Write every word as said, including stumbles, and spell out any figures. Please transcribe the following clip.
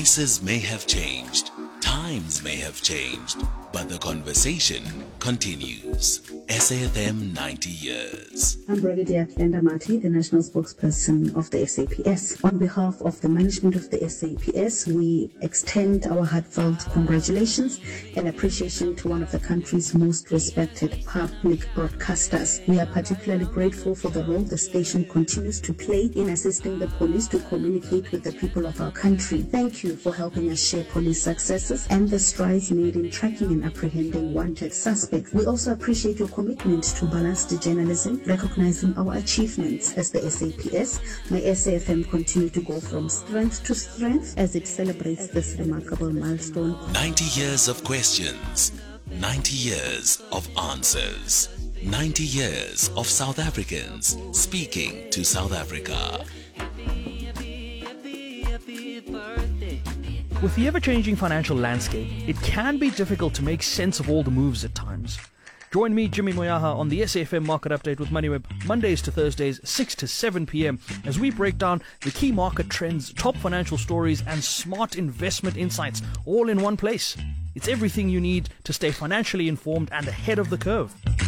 Voices may have changed, times may have changed, but the conversation continues. S A F M ninety years. I'm Brigadier Glenda Marty, the National Spokesperson of the S A P S. On behalf of the management of the S A P S, we extend our heartfelt congratulations and appreciation to one of the country's most respected public broadcasters. We are particularly grateful for the role the station continues to play in assisting the police to communicate with the people of our country. Thank you for helping us share police successes and the strides made in tracking and apprehending wanted suspects. We also appreciate your commitment to balanced journalism, recognizing our achievements as the S A P S. May S A F M continue to go from strength to strength as it celebrates this remarkable milestone. ninety years of questions, ninety years of answers, ninety years of South Africans speaking to South Africa. With the ever-changing financial landscape, it can be difficult to make sense of all the moves at times. Join me, Jimmy Moyaha, on the S A F M Market Update with MoneyWeb, Mondays to Thursdays, six to seven p.m, as we break down the key market trends, top financial stories, and smart investment insights, all in one place. It's everything you need to stay financially informed and ahead of the curve.